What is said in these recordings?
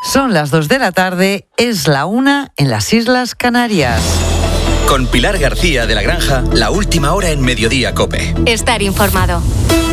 Son las 2 de la tarde, es la 1 en las Islas Canarias. Con Pilar García de la Granja, la última hora en Mediodía COPE. Estar informado.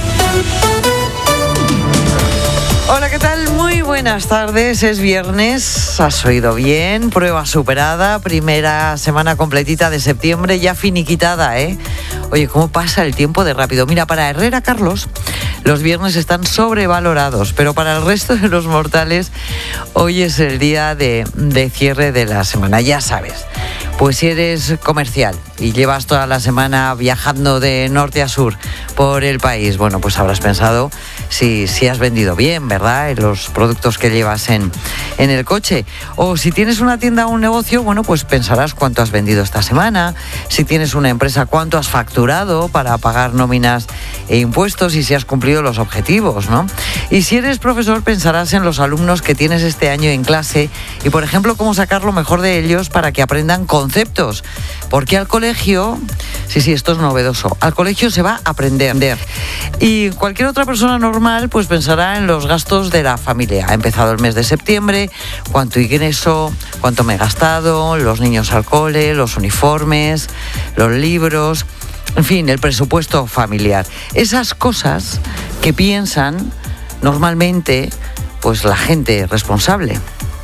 Hola, ¿qué tal? Muy buenas tardes, es viernes, has oído bien, prueba superada, primera semana completita de septiembre, ya finiquitada, ¿eh? Oye, ¿cómo pasa el tiempo de rápido? Mira, para Herrera Carlos, los viernes están sobrevalorados, pero para el resto de los mortales, hoy es el día de cierre de la semana, ya sabes. Pues si eres comercial y llevas toda la semana viajando de norte a sur por el país, bueno, pues habrás pensado si has vendido bien, ¿verdad? Los productos que llevas en el coche. O si tienes una tienda o un negocio, bueno, pues pensarás cuánto has vendido esta semana. Si tienes una empresa, cuánto has facturado para pagar nóminas e impuestos y si has cumplido los objetivos, ¿no? Y si eres profesor, pensarás en los alumnos que tienes este año en clase y, por ejemplo, cómo sacar lo mejor de ellos para que aprendan conceptos. Porque al colegio, sí, esto es novedoso, al colegio se va a aprender. Y cualquier otra persona normal, pues pensará en los gastos de la familia. Ha empezado el mes de septiembre, cuánto ingreso, cuánto me he gastado, los niños al cole, los uniformes, los libros, en fin, el presupuesto familiar. Esas cosas que piensan normalmente, pues la gente responsable.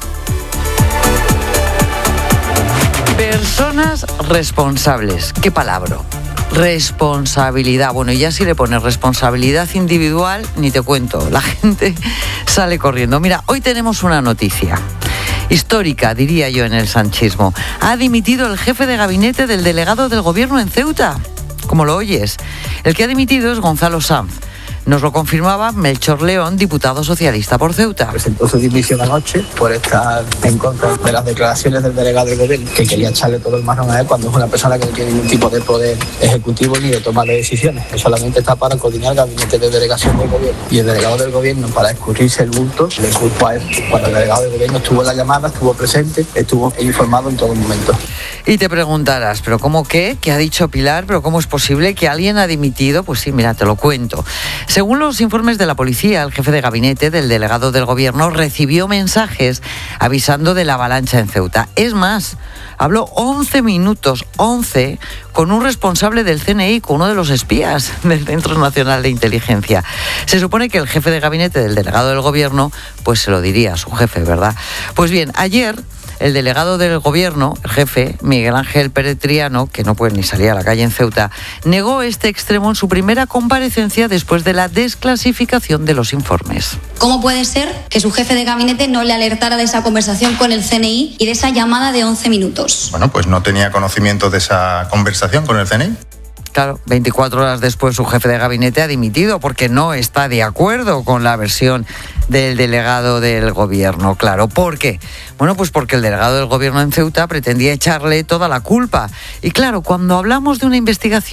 Personas responsables. ¿Qué palabra? Responsabilidad. Bueno, y ya si le pones responsabilidad individual, ni te cuento. La gente sale corriendo. Mira, hoy tenemos una noticia histórica, diría yo, en el sanchismo. Ha dimitido el jefe de gabinete del delegado del gobierno en Ceuta. Como lo oyes. El que ha dimitido es Gonzalo Sanz. Nos lo confirmaba Melchor León, diputado socialista por Ceuta. Presentó su dimisión anoche por estar en contra de las declaraciones del delegado del gobierno, que quería echarle todo el marrón a él cuando es una persona que no tiene ningún tipo de poder ejecutivo ni de toma de decisiones. Él solamente está para coordinar el gabinete de delegación del gobierno. Y el delegado del gobierno, para escurrirse el bulto, le culpó a él. Cuando el delegado del gobierno estuvo en la llamada, estuvo presente, estuvo informado en todo momento. Y te preguntarás, ¿pero cómo qué? ¿Qué ha dicho Pilar? ¿Pero cómo es posible que alguien ha dimitido? Pues sí, mira, te lo cuento. Según los informes de la policía, el jefe de gabinete del delegado del gobierno recibió mensajes avisando de la avalancha en Ceuta. Es más, habló 11 minutos, 11, con un responsable del CNI, con uno de los espías del Centro Nacional de Inteligencia. Se supone que el jefe de gabinete del delegado del gobierno, pues se lo diría a su jefe, ¿verdad? Pues bien, ayer el delegado del gobierno, el jefe, Miguel Ángel Pérez Triano, que no puede ni salir a la calle en Ceuta, negó este extremo en su primera comparecencia después de la desclasificación de los informes. ¿Cómo puede ser que su jefe de gabinete no le alertara de esa conversación con el CNI y de esa llamada de 11 minutos? Bueno, pues no tenía conocimiento de esa conversación con el CNI. Claro, 24 horas después su jefe de gabinete ha dimitido porque no está de acuerdo con la versión del delegado del gobierno. Claro, ¿por qué? Bueno, pues porque el delegado del gobierno en Ceuta pretendía echarle toda la culpa. Y claro, cuando hablamos de una investigación